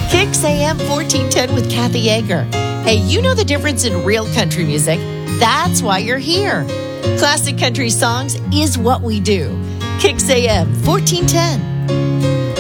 Kicks AM 1410 with Kathy Yeager. Hey, you know the difference in real country music. That's why you're here. Classic country songs is what we do. Kicks AM 1410.